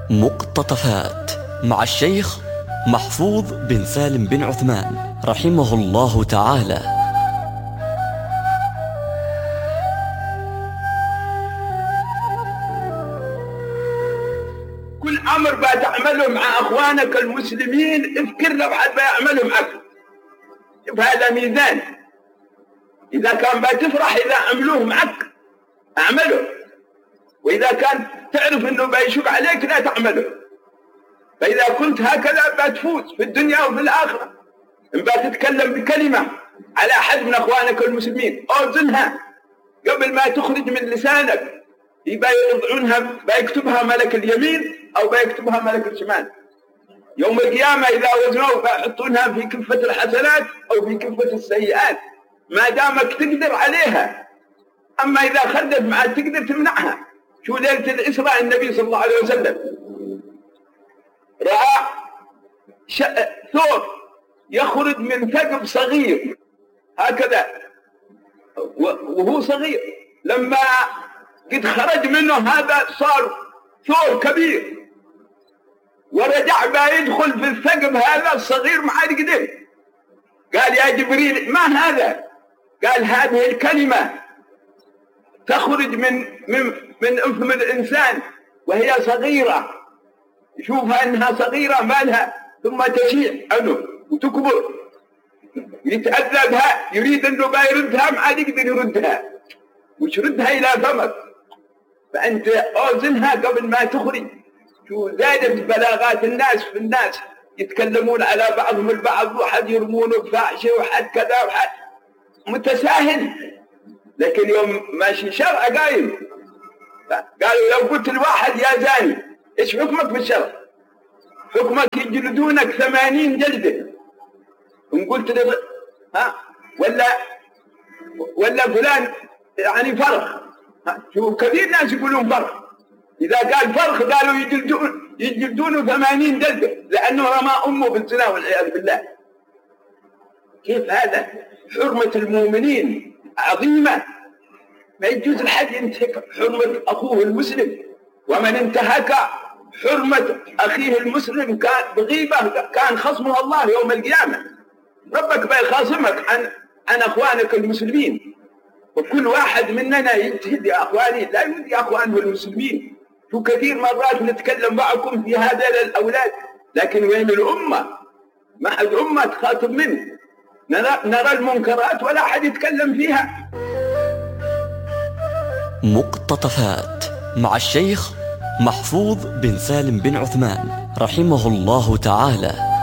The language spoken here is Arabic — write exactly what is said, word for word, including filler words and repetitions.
مقتطفات مع الشيخ محفوظ بن سالم بن عثمان رحمه الله تعالى. كل أمر بتعمله مع أخوانك المسلمين اذكر له بعد بيعمله معك. شوف هذا ميزان. إذا كان بتفرح إذا عملوه معك اعمله، وإذا كان تعرف أنه بيشق عليك لا تعمله. فإذا كنت هكذا بتفوز في الدنيا وفي الآخرة. إن بتتكلم بكلمة على أحد من أخوانك المسلمين أوزنها قبل ما تخرج من لسانك، يبقى يضعونها بيكتبها ملك اليمين أو بيكتبها ملك الشمال. يوم القيامة إذا وزنوا بيحطونها في كفة الحسنات أو في كفة السيئات ما دامك تقدر عليها. أما إذا خدت معك تقدر تمنعها. شو ليلة الإسراء النبي صلى الله عليه وسلم رأى ثور يخرج من ثقب صغير هكذا وهو صغير، لما قد خرج منه هذا صار ثور كبير، ورجع بيدخل في الثقب هذا الصغير ما عاد قدر. قال يا جبريل ما هذا؟ قال هذه الكلمة تخرج من من من أفم الإنسان وهي صغيرة، يشوفها أنها صغيرة مالها ثم تشيع عنه وتكبر، يتأذى بها، يريد أنه بيردها ما عاد يقدر يردها وش ردها إلى فمك. فأنت أوزنها قبل ما تخرج. شو زادت بلاغات الناس في الناس يتكلمون على بعضهم البعض، وحد يرمونه بفاحشة وحد كذا وحد متساهل. لكن يوم ماشي شرع قايم قالوا لو قلت الواحد يا زاني ايش حكمك في الشرع؟ حكمك يجلدونك ثمانين جلدة. ان قلت لي ها ولا ولا فلان يعني فرخ، شو كثير ناس يقولون فرخ. اذا قال فرخ قالوا يجلدون يجلدونه ثمانين جلدة لانه رمى امه بالزنا والعياذ بالله. كيف هذا؟ حرمة المؤمنين عظيمة، ما يجوز الحد ينتهك حرمة أخوه المسلم. ومن انتهك حرمة أخيه المسلم كان بغيبة كان خصمه الله يوم القيامة. ربك بيخاصمك عن عن أخوانك المسلمين. وكل واحد مننا يجتهد يا أخواني لا يؤذي أخوانه المسلمين. شو كثير مرات نتكلم معكم في هذا الأولاد، لكن وين الأمة؟ ما حد أمة تخاطب منه. نرى, نرى المنكرات ولا أحد يتكلم فيها. مقتطفات مع الشيخ محفوظ بن سالم بن عثمان رحمه الله تعالى.